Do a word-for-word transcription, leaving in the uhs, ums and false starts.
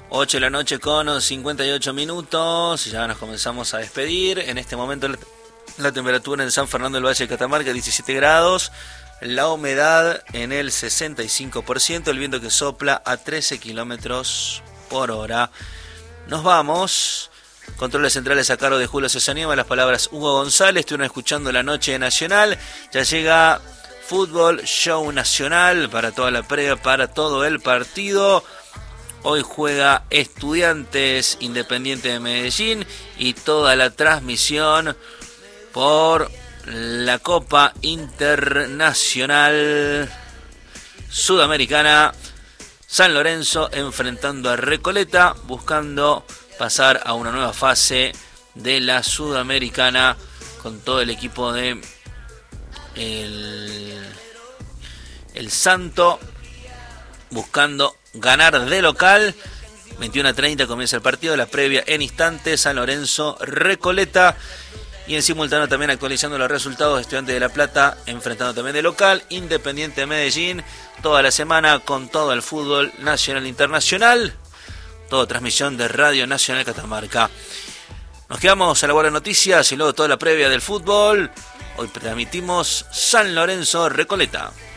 ocho de la noche con cincuenta y ocho minutos, ya nos comenzamos a despedir. En este momento la, la temperatura en San Fernando del Valle de Catamarca diecisiete grados, la humedad en el sesenta y cinco por ciento, el viento que sopla a trece kilómetros por hora. Nos vamos. Controles centrales a cargo de Julio Cesanieva, las palabras Hugo González. Estuvieron escuchando La Noche Nacional. Ya llega Fútbol Show Nacional para toda la previa, para todo el partido. Hoy juega Estudiantes Independiente de Medellín y toda la transmisión por la Copa Internacional Sudamericana. San Lorenzo enfrentando a Recoleta, buscando pasar a una nueva fase de la Sudamericana con todo el equipo de el, el Santo, buscando ganar de local. veintiuno a treinta comienza el partido, la previa en instantes, San Lorenzo, Recoleta, y en simultáneo también actualizando los resultados de Estudiantes de La Plata, enfrentando también de local, Independiente de Medellín, toda la semana con todo el fútbol nacional e internacional, toda transmisión de Radio Nacional Catamarca. Nos quedamos a la guardia de noticias y luego toda la previa del fútbol. Hoy transmitimos San Lorenzo, Recoleta.